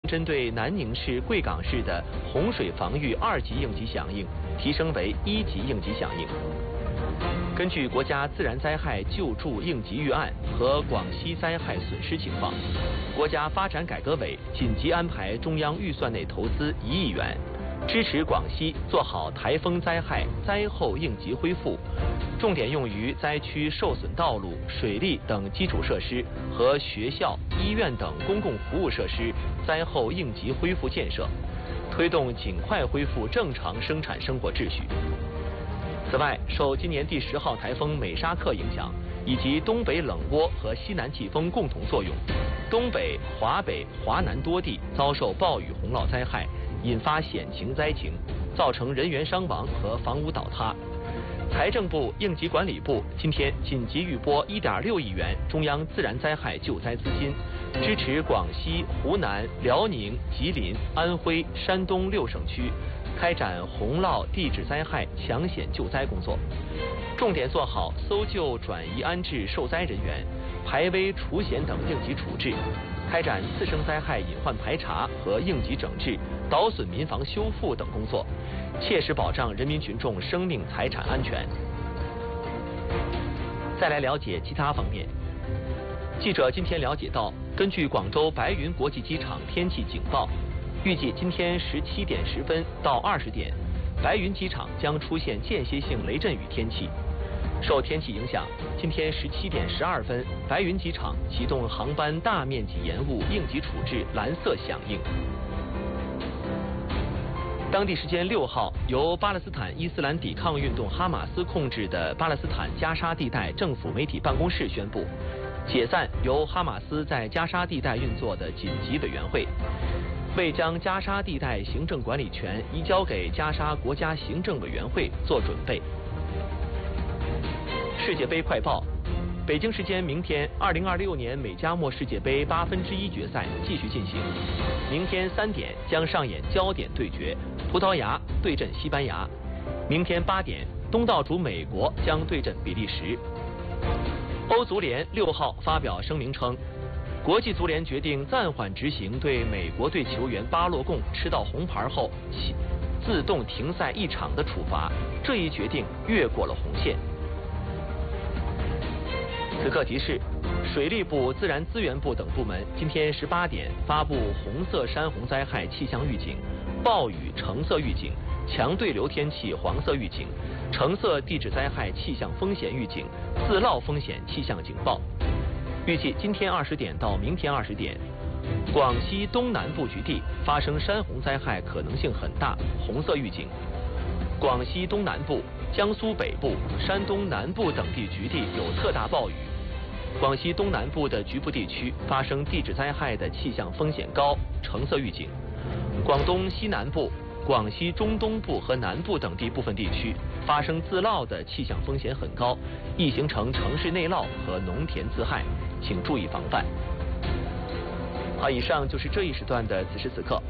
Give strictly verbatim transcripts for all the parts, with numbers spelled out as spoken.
针对南宁市、贵港市的洪水防御二级应急响应提升为一级应急响应。根据国家自然灾害救助应急预案和广西灾害损失情况，国家发展改革委紧急安排中央预算内投资一亿元，支持广西做好台风灾害灾后应急恢复，重点用于灾区受损道路、水利等基础设施和学校、医院等公共服务设施灾后应急恢复建设，推动尽快恢复正常生产生活秩序。此外，受今年第十号台风美沙克影响，以及东北冷涡和西南季风共同作用，东北、华北、华南多地遭受暴雨洪涝灾害，引发险情灾情，造成人员伤亡和房屋倒塌。财政部、应急管理部今天紧急预拨一点六亿元中央自然灾害救灾资金，支持广西、湖南、辽宁、吉林、安徽、山东六省区开展洪涝地质灾害抢险救灾工作，重点做好搜救、转移安置受灾人员、排危除险等应急处置，开展次生灾害隐患排查和应急整治、倒损民房修复等工作，切实保障人民群众生命财产安全。再来了解其他方面。记者今天了解到，根据广州白云国际机场天气警报，预计今天十七点十分到二十点，白云机场将出现间歇性雷阵雨天气。受天气影响，今天十七点十二分，白云机场启动航班大面积延误应急处置蓝色响应。当地时间六号，由巴勒斯坦伊斯兰抵抗运动哈马斯控制的巴勒斯坦加沙地带政府媒体办公室宣布，解散由哈马斯在加沙地带运作的紧急委员会，为将加沙地带行政管理权移交给加沙国家行政委员会做准备。世界杯快报：北京时间明天，二零二六年美加墨世界杯八分之一决赛继续进行。明天三点将上演焦点对决，葡萄牙对阵西班牙。明天八点，东道主美国将对阵比利时。欧足联六号发表声明称，国际足联决定暂缓执行对美国队球员巴洛贡吃到红牌后自动停赛一场的处罚，这一决定越过了红线。此刻提示，水利部、自然资源部等部门今天十八点发布红色山洪灾害气象预警、暴雨橙色预警、强对流天气黄色预警、橙色地质灾害气象风险预警、自涝风险气象警报。预计今天二十点到明天二十点，广西东南部局地发生山洪灾害可能性很大，红色预警；广西东南部、江苏北部、山东南部等地局地有特大暴雨。广西东南部的局部地区发生地质灾害的气象风险高，橙色预警；广东西南部、广西中东部和南部等地部分地区发生自涝的气象风险很高，易形成城市内涝和农田自害，请注意防范。好，以上就是这一时段的此时此刻。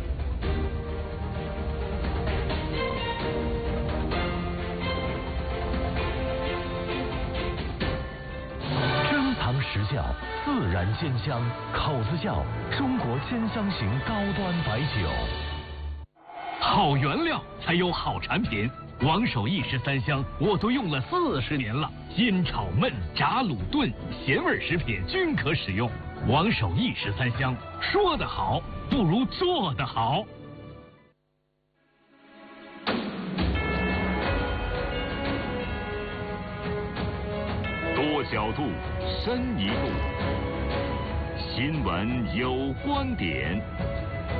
时效，自然鲜香，口子窖中国鲜香型高端白酒。 好原料才有好产品，王守义十三香我都用了四十年了，煎炒焖炸卤炖咸味食品均可使用。王守义十三香，说得好不如做得好。 多角度，深一步。新闻有观点。